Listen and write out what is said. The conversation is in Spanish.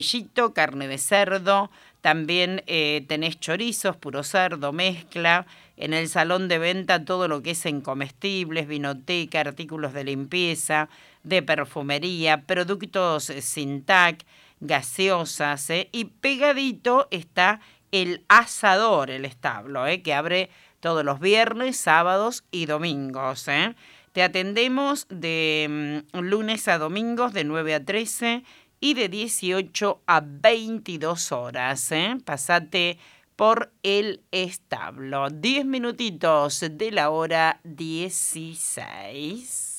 carne de cerdo, también tenés chorizos, puro cerdo, mezcla. En el salón de venta todo lo que es en comestibles, vinoteca, artículos de limpieza, de perfumería, productos sin TAC, gaseosas, y pegadito está el asador, el establo, que abre todos los viernes, sábados y domingos. Te atendemos de lunes a domingos de 9 a 13 y de 18 a 22 horas. Pasate por el establo. 10 minutitos de la hora 16.